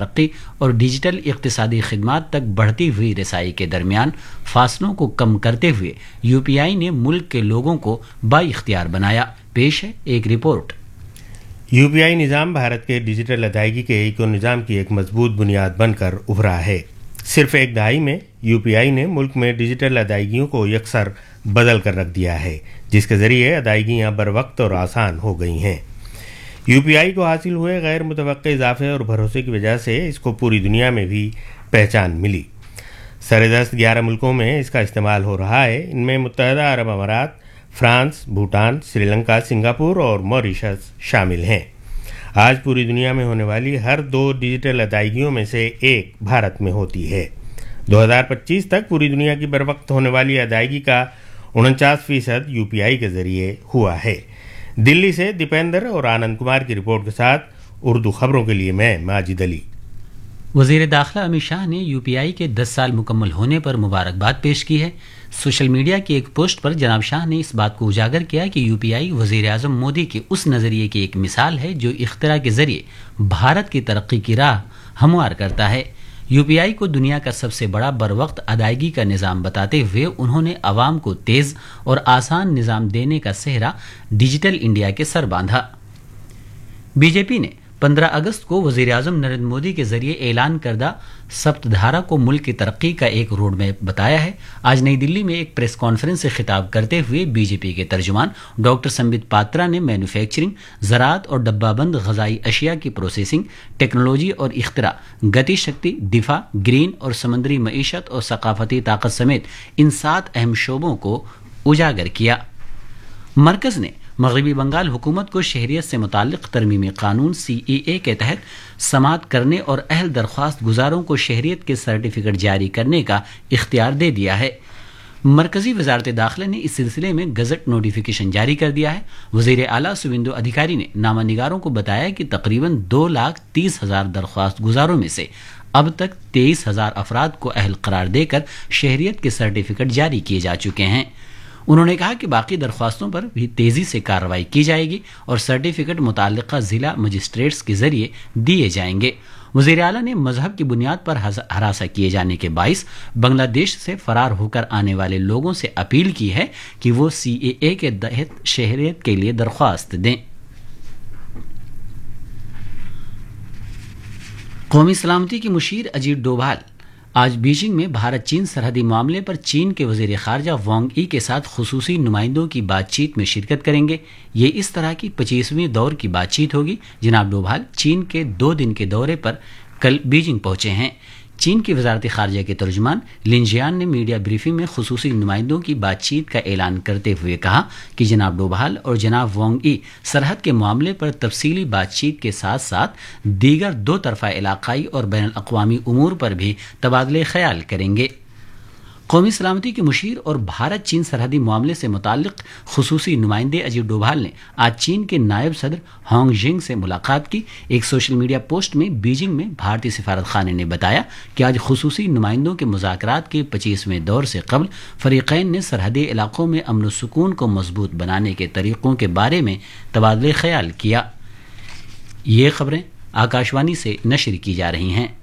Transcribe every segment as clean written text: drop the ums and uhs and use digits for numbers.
ترقی اور ڈیجیٹل اقتصادی خدمات تک بڑھتی ہوئی رسائی کے درمیان فاصلوں کو کم کرتے ہوئے یو پی آئی نے ملک کے لوگوں کو بااختیار بنایا. پیش ہے ایک رپورٹ. یو پی آئی نظام بھارت کے ڈیجیٹل ادائیگی کے ایکو نظام کی ایک مضبوط بنیاد بن کر ابھرا ہے. صرف ایک دہائی میں یو پی آئی نے ملک میں ڈیجیٹل ادائیگیوں کو یکسر بدل کر رکھ دیا ہے، جس کے ذریعے ادائیگیاں بروقت اور آسان ہو گئی ہیں. یو پی آئی کو حاصل ہوئے غیر متوقع اضافے اور بھروسے کی وجہ سے اس کو پوری دنیا میں بھی پہچان ملی. سردست 11 ملکوں میں اس کا استعمال ہو رہا ہے. ان میں متحدہ عرب امارات، فرانس، بھوٹان، سری لنکا، سنگاپور اور موریشس شامل ہیں. آج پوری دنیا میں ہونے والی ہر 2 ڈیجیٹل ادائیگیوں میں سے ایک بھارت میں ہوتی ہے. 2025 تک پوری دنیا کی بروقت ہونے والی ادائیگی کا 49% یو پی آئی کے ذریعے ہوا ہے. دلی سے دیپیندر اور آنند کمار کی رپورٹ کے ساتھ اردو خبروں کے لیے میں ماجد علی. وزیر داخلہ امت شاہ نے یو پی آئی کے 10 سال مکمل ہونے پر مبارکباد پیش کی ہے. سوشل میڈیا کی ایک پوسٹ پر جناب شاہ نے اس بات کو اجاگر کیا کہ یو پی آئی وزیر اعظم مودی کے اس نظریے کی ایک مثال ہے جو اختراع کے ذریعے بھارت کی ترقی کی راہ ہموار کرتا ہے. یو پی آئی کو دنیا کا سب سے بڑا بروقت ادائیگی کا نظام بتاتے ہوئے انہوں نے عوام کو تیز اور آسان نظام دینے کا سہرا ڈیجیٹل انڈیا کے سر باندھا. بی جے پی نے 15 اگست کو وزیر اعظم نریندر مودی کے ذریعے اعلان کردہ سپت دھارا کو ملک کی ترقی کا ایک روڈ میپ بتایا ہے. آج نئی دلی میں ایک پریس کانفرنس سے خطاب کرتے ہوئے بی جے پی کے ترجمان ڈاکٹر سمبت پاترا نے مینوفیکچرنگ، زراعت اور ڈبہ بند غذائی اشیاء کی پروسیسنگ، ٹیکنالوجی اور اختراع، گتی شکتی، دفاع، گرین اور سمندری معیشت اور ثقافتی طاقت سمیت ان 7 اہم شعبوں کو اجاگر کیا. مرکز نے مغربی بنگال حکومت کو شہریت سے متعلق ترمیمی قانون CAA کے تحت سماعت کرنے اور اہل درخواست گزاروں کو شہریت کے سرٹیفکیٹ جاری کرنے کا اختیار دے دیا ہے. مرکزی وزارت داخلہ نے اس سلسلے میں گزٹ نوٹیفیکیشن جاری کر دیا ہے. وزیر اعلیٰ سویندو ادھیکاری نے نامہ نگاروں کو بتایا کہ تقریباً 2,30,000 درخواست گزاروں میں سے اب تک 23,000 افراد کو اہل قرار دے کر شہریت کے سرٹیفکیٹ جاری کیے جا چکے ہیں. انہوں نے کہا کہ باقی درخواستوں پر بھی تیزی سے کارروائی کی جائے گی اور سرٹیفکیٹ متعلقہ ضلع مجسٹریٹس کے ذریعے دیے جائیں گے. وزیر اعلیٰ نے مذہب کی بنیاد پر ہراساں کیے جانے کے باعث بنگلہ دیش سے فرار ہو کر آنے والے لوگوں سے اپیل کی ہے کہ وہ CAA کے تحت شہریت کے لیے درخواست دیں. قومی سلامتی کی مشیر اجیت ڈوبھال آج بیجنگ میں بھارت چین سرحدی معاملے پر چین کے وزیر خارجہ وانگ ای کے ساتھ خصوصی نمائندوں کی بات چیت میں شرکت کریں گے. یہ اس طرح کی 25ویں دور کی بات چیت ہوگی. جناب ڈوبھال چین کے 2 دن کے دورے پر کل بیجنگ پہنچے ہیں. چین کی وزارت خارجہ کے ترجمان لنجیان نے میڈیا بریفنگ میں خصوصی نمائندوں کی بات چیت کا اعلان کرتے ہوئے کہا کہ جناب ڈوبھال اور جناب وانگ ای سرحد کے معاملے پر تفصیلی بات چیت کے ساتھ ساتھ دیگر 2 طرفہ علاقائی اور بین الاقوامی امور پر بھی تبادلہ خیال کریں گے. قومی سلامتی کے مشیر اور بھارت چین سرحدی معاملے سے متعلق خصوصی نمائندے اجیت ڈوبھال نے آج چین کے نائب صدر ہانگ جنگ سے ملاقات کی. ایک سوشل میڈیا پوسٹ میں بیجنگ میں بھارتی سفارت خانے نے بتایا کہ آج خصوصی نمائندوں کے مذاکرات کے 25ویں دور سے قبل فریقین نے سرحدی علاقوں میں امن و سکون کو مضبوط بنانے کے طریقوں کے بارے میں تبادلہ خیال کیا. یہ خبریں آکاشوانی سے نشر کی جا رہی ہیں.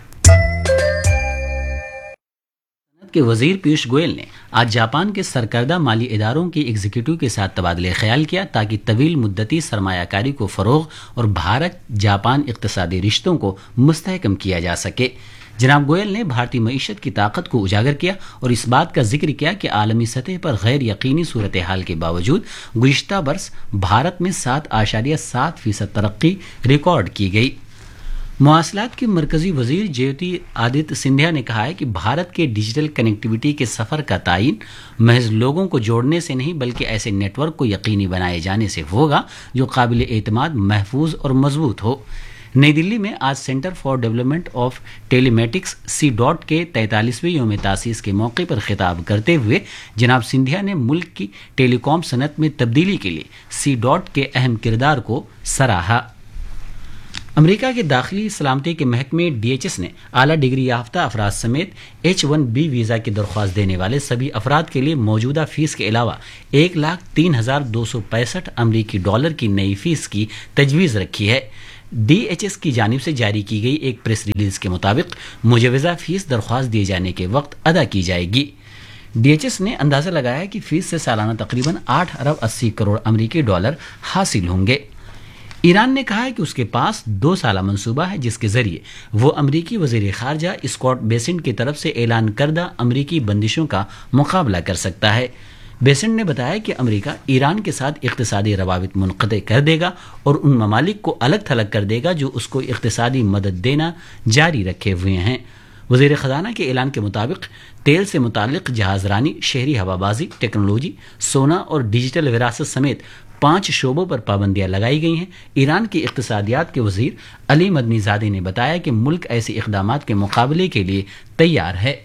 کے وزیر پیوش گوئل نے آج جاپان کے سرکردہ مالی اداروں کے ایگزیکٹو کے ساتھ تبادلہ خیال کیا تاکہ طویل مدتی سرمایہ کاری کو فروغ اور بھارت جاپان اقتصادی رشتوں کو مستحکم کیا جا سکے. جناب گوئل نے بھارتی معیشت کی طاقت کو اجاگر کیا اور اس بات کا ذکر کیا کہ عالمی سطح پر غیر یقینی صورتحال کے باوجود گزشتہ برس بھارت میں 7.7% ترقی ریکارڈ کی گئی. مواصلات کے مرکزی وزیر جیوتی آدتیہ سندھیا نے کہا ہے کہ بھارت کے ڈیجیٹل کنیکٹیویٹی کے سفر کا تعین محض لوگوں کو جوڑنے سے نہیں بلکہ ایسے نیٹ ورک کو یقینی بنائے جانے سے ہوگا جو قابل اعتماد، محفوظ اور مضبوط ہو. نئی دلی میں آج centre for development of tele میٹکس C.DOT کے 43ویں یوم تاسیس کے موقع پر خطاب کرتے ہوئے جناب سندھیا نے ملک کی ٹیلی کام صنعت میں تبدیلی کے لیے C.DOT کے اہم کردار کو سراہا. امریکہ کے داخلی سلامتی کے محکمے DHS نے اعلیٰ ڈگری یافتہ افراد سمیت H-1B ویزا کی درخواست دینے والے سبھی افراد کے لیے موجودہ فیس کے علاوہ 1,03,265 امریکی ڈالر کی نئی فیس کی تجویز رکھی ہے. DHS کی جانب سے جاری کی گئی ایک پریس ریلیز کے مطابق مجوزہ فیس درخواست دیے جانے کے وقت ادا کی جائے گی۔ DHS نے اندازہ لگایا کہ فیس سے سالانہ تقریباً 8 ارب 80 کروڑ امریکی ڈالر حاصل ہوں گے۔ ایران نے کہا ہے کہ اس کے پاس 2 سالہ منصوبہ ہے جس کے ذریعے وہ امریکی وزیر خارجہ اسکاٹ بیسنٹ کی طرف سے اعلان کردہ امریکی بندشوں کا مقابلہ کر سکتا ہے۔ بیسنٹ نے بتایا کہ امریکہ ایران کے ساتھ اقتصادی روابط منقطع کر دے گا اور ان ممالک کو الگ تھلگ کر دے گا جو اس کو اقتصادی مدد دینا جاری رکھے ہوئے ہیں۔ وزیر خزانہ کے اعلان کے مطابق تیل سے متعلق جہاز رانی، شہری ہوابازی، ٹیکنالوجی، سونا اور ڈیجیٹل وراثت سمیت 5 شعبوں پر پابندیاں لگائی گئی ہیں۔ ایران کی اقتصادیات کے وزیر علی مدنی زادی نے بتایا کہ ملک ایسے اقدامات کے مقابلے کے لیے تیار ہے۔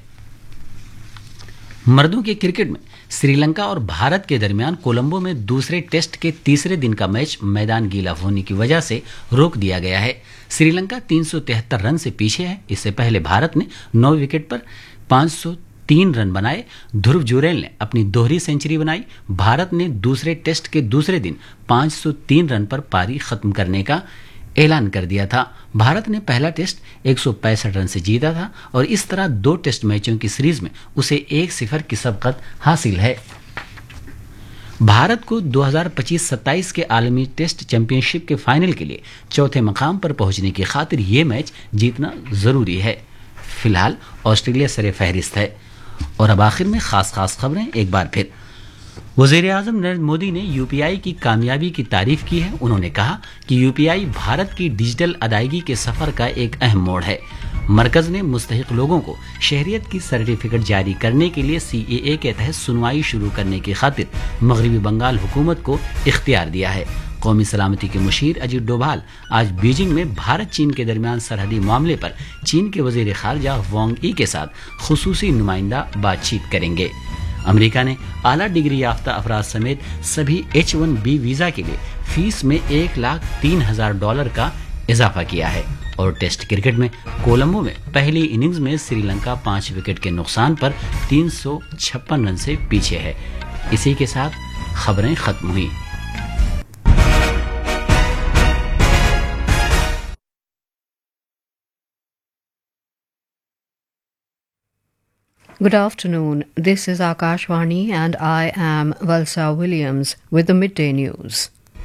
مردوں کے کرکٹ میں سری لنکا اور بھارت کے درمیان کولمبو میں دوسرے ٹیسٹ کے تیسرے دن کا میچ میدان گیلا ہونے کی وجہ سے روک دیا گیا ہے۔ سری لنکا 373 رن سے پیچھے ہے۔ اس سے پہلے بھارت نے 9 وکٹ پر 503 رن بنائے۔ دھرو جوریل نے اپنی دوہری سینچری بنائی۔ بھارت نے دوسرے ٹیسٹ کے دوسرے دن 503 رن پر پاری ختم کرنے کا اعلان کر دیا تھا۔ بھارت نے پہلا ٹیسٹ 165 رن سے جیتا تھا اور اس طرح 2 ٹیسٹ میچوں کی سیریز میں اسے 1-0 کی سبقت حاصل ہے۔ بھارت کو 2025-27 کے عالمی ٹیسٹ چیمپئن شپ کے فائنل کے لیے چوتھے مقام پر پہنچنے کی خاطر یہ میچ جیتنا ضروری ہے۔ فی الحال آسٹریلیا سر فہرست ہے۔ اور اب آخر میں خاص خبریں ایک بار پھر۔ وزیر اعظم نریندر مودی نے UPI کی کامیابی کی تعریف کی ہے۔ انہوں نے کہا کہ UPI بھارت کی ڈیجیٹل ادائیگی کے سفر کا ایک اہم موڑ ہے۔ مرکز نے مستحق لوگوں کو شہریت کی سرٹیفکیٹ جاری کرنے کے لیے CAA کے تحت سنوائی شروع کرنے کی خاطر مغربی بنگال حکومت کو اختیار دیا ہے۔ قومی سلامتی کے مشیر اجیت ڈوبھال آج بیجنگ میں بھارت چین کے درمیان سرحدی معاملے پر چین کے وزیر خارجہ وانگ ای کے ساتھ خصوصی نمائندہ بات چیت کریں گے۔ امریکہ نے اعلیٰ ڈگری یافتہ افراد سمیت سبھی H1B ویزا کے لیے فیس میں $103,000 کا اضافہ کیا ہے۔ اور ٹیسٹ کرکٹ میں کولمبو میں پہلی اننگز میں سری لنکا 5 وکٹ کے نقصان پر 356 رن سے پیچھے ہے۔ اسی کے ساتھ خبریں ختم ہوئیں۔ Good afternoon. This is Akashvani and I am Valsa Williams with the midday news.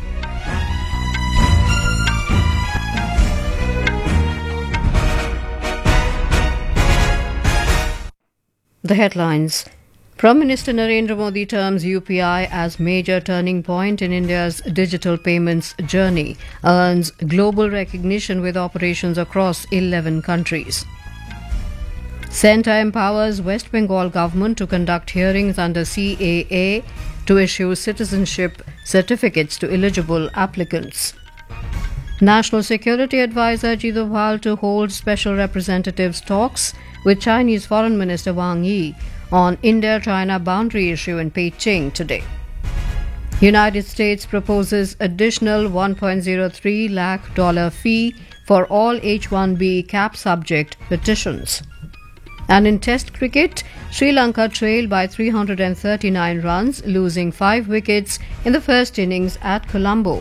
The headlines. Prime Minister Narendra Modi terms UPI as major turning point in India's digital payments journey, earns global recognition with operations across 11 countries. Centre empowers West Bengal government to conduct hearings under CAA to issue citizenship certificates to eligible applicants. National Security Advisor Ajit Doval to hold special representatives talks with Chinese Foreign Minister Wang Yi on India-China boundary issue in Beijing today. United States proposes additional $1.03 lakh fee for all H-1B cap subject petitions. And in Test cricket, Sri Lanka trailed by 339 runs, losing 5 wickets in the first innings at Colombo.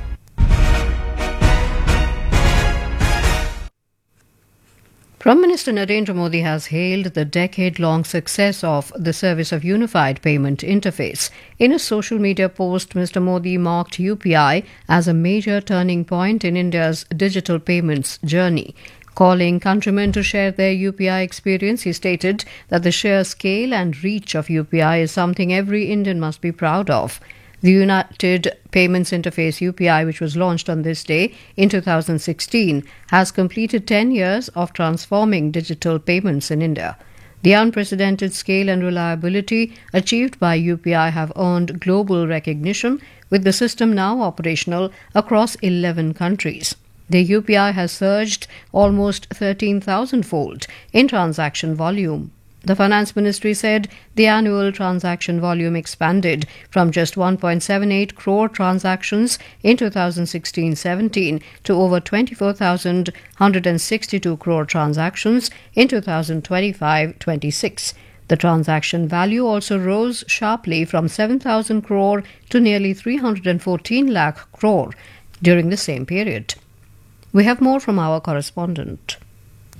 Prime Minister Narendra Modi has hailed the decade-long success of the Service of Unified Payment Interface. In a social media post, Mr. Modi marked UPI as a major turning point in India's digital payments journey. Calling countrymen to share their UPI experience, he stated that the sheer scale and reach of UPI is something every Indian must be proud of. The United Payments Interface UPI, which was launched on this day in 2016, has completed 10 years of transforming digital payments in India. The unprecedented scale and reliability achieved by UPI have earned global recognition, with the system now operational across 11 countries. The UPI has surged almost 13,000-fold in transaction volume. The Finance Ministry said the annual transaction volume expanded from just 1.78 crore transactions in 2016-17 to over 24,162 crore transactions in 2025-26. The transaction value also rose sharply from 7,000 crore to nearly 314 lakh crore during the same period. We have more from our correspondent.